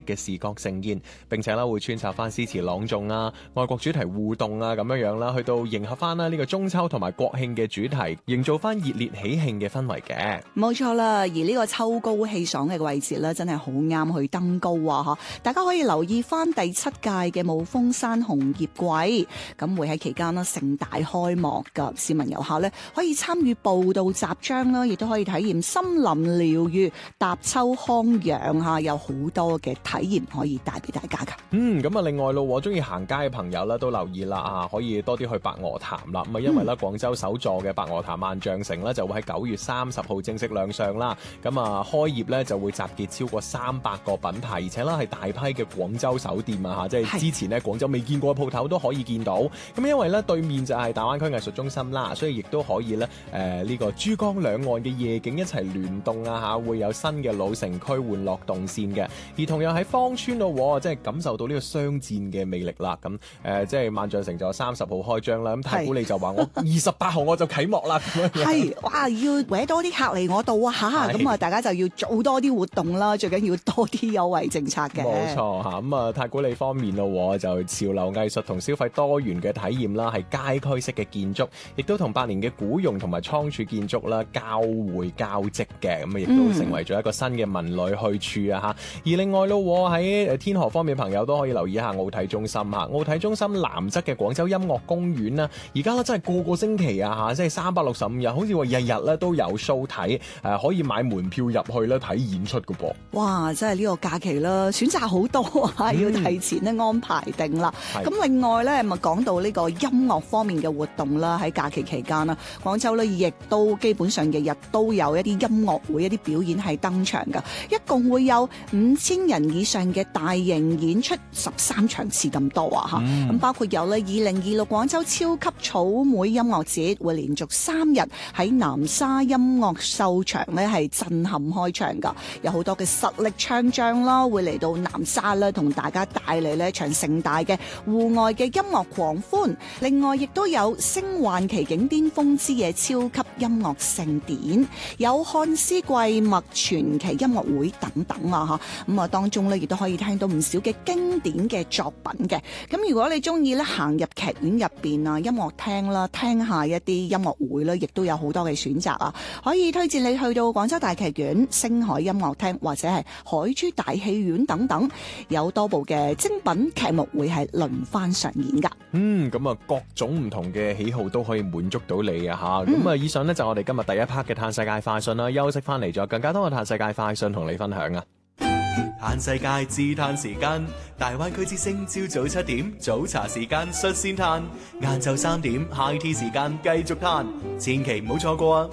嘅視覺盛宴，並且會穿插翻詩詞朗誦啊、愛國主題互動啊咁樣啦，去到迎合翻呢個中秋同埋國慶嘅主題，營造翻熱烈喜慶嘅氛圍嘅。 冇錯啦，而呢個秋高氣爽嘅季節咧，真係好啱去登高啊！大家可以留意翻第7屆嘅霧峰山紅葉季，咁會喺期間呢盛大開幕噶，市民遊客咧可以參與步道集章啦，亦都可以體驗森林療愈、踏秋康養嚇，有好多嘅體驗可以帶俾大家噶。 咁啊，另外咯，中意行街嘅朋友咧都留意啦啊，可以多啲去白鵝潭啦。咁啊，因為咧廣州首座嘅白鵝潭萬象城咧就會喺9月30號正式亮相啦。咁啊，開業咧就會集結超過300個品牌，而且咧係大批嘅廣州手店啊嚇，即係之前咧廣州未見過嘅鋪頭都可以見到。咁因為咧對面就係大灣區藝術中心啦，所以亦都可以咧呢個珠江兩岸嘅夜景一齊聯動啊嚇，會有新嘅老城區玩樂動線嘅。而同樣喺芳村咯，即係感受到呢個商戰嘅魅力啦。咁即係萬象城就30號開張啦。咁太古里就話我28號我就啟幕啦。 係哇，要搲多啲客嚟我度啊嚇！咁啊，大家就要做多啲活動啦，最緊要多啲優惠政策嘅。 冇錯嚇，咁啊太古里方面咯，就潮流藝術同消費多元嘅體驗啦，係街區式嘅建築，亦都同百年嘅古榕同埋倉儲建築啦交匯交織嘅，咁啊亦都成為咗一個新嘅文旅去處啊嚇。而另外咯喺天河方面朋友都可以留意一下奧體中心嚇，奧體中心南側嘅廣州音樂公園啦，而家咧真係個星期啊嚇，即係365日，好似話日日咧都有 show 睇，可以買門票入去咧睇演出㗎噃。 哇！真係呢個假期啦，選擇好多啊，要提前咧安排定啦。咁另外咧，咪講到呢個音樂方面嘅活動啦，喺假期期間啦，廣州咧亦都基本上日日都有一啲音樂會、一啲表演係登場㗎，一共會有5000人以上嘅大型演出13場次咁多啊嚇。咁包括有咧2026廣州超級草莓音樂節會連續3日喺南沙音樂秀場咧係震撼開場㗎，有好多嘅實力唱將啦，會嚟到南沙啦，同大家帶嚟呢一場盛大嘅戶外嘅音樂狂歡。另外亦都有星幻奇景巔峰之夜超級音樂盛典，有漢詩季默傳奇音樂會等等啊嚇。咁啊當中咧亦都可以聽到唔少嘅經典嘅作品嘅。咁如果你中意咧行入劇院入邊啊音樂廳啦，聽下一啲音樂會咧，亦都有好多嘅選擇啊，可以推薦你去到廣州大劇院、星海音樂廳或者係海珠大戲院等等，有多部嘅精品劇目會係輪番上演噶。 咁啊各種唔同嘅喜好都可以滿足到你啊吓。咁啊以上呢就我哋今日第一 part 嘅嘆世界快訊啦，休息翻嚟仲有更加多嘅嘆世界快訊同你分享啊。 嘆世界自嘆時間，大灣區之聲朝早7點早茶時間率先嘆，晏晝3點 high tea 時間繼續嘆，千祈唔好錯過啊！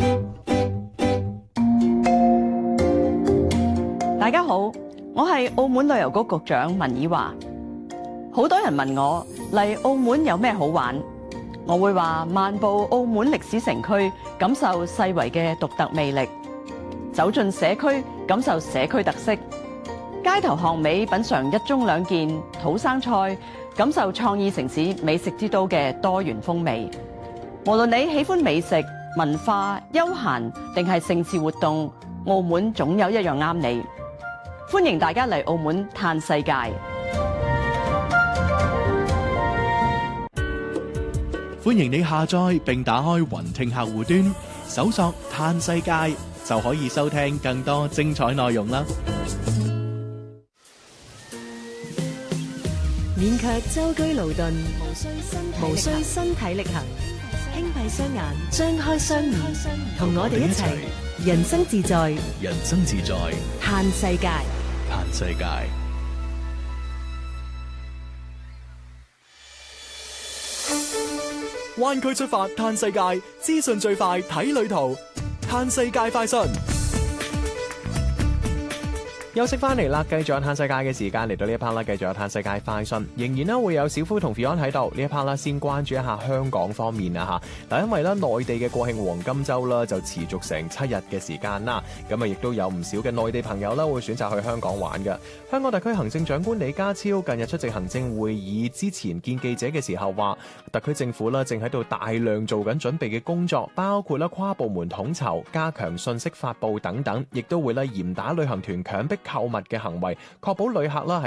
大家好，我係澳門旅遊局局長文以華。好多人問我嚟澳門有咩好玩，我會話漫步澳門歷史城區，感受世遺嘅獨特魅力；走進社區，感受社區特色；街頭巷尾品嘗一盅兩件土生菜，感受創意城市美食之都嘅多元風味。無論你喜歡美食、文化、休閒定係盛事活動，澳門總有一樣啱你。歡迎大家嚟澳門嘆世界。 歡迎你下載並打開雲聽客戶端，搜索嘆世界就可以收聽更多精彩內容啦。 勉強舟車勞頓，無需身體力行，輕閉雙眼，張開雙眼，同我哋一齊人生自在， 人生自在， 嘆世界， 嘆世界。灣區出發嘆世界，資訊最快睇旅途，嘆世界快訊。 休息翻嚟啦，繼續有嘆世界嘅時間，嚟到呢一 part 啦，繼續有嘆世界快訊，仍然咧會有小夫同 Fion 喺度。呢一 part 啦，先關注一下香港方面啊嚇。嗱，因為咧內地嘅國慶黃金週啦，就持續成7日嘅時間啦，咁啊亦都有唔少嘅內地朋友啦會選擇去香港玩嘅。香港特區行政長官李家超近日出席行政會議之前見記者嘅時候話，特區政府啦正喺度大量做緊準備嘅工作，包括咧跨部門統籌、加強信息發布等等，亦都會咧嚴打旅行團強迫購物嘅行為，確保旅客啦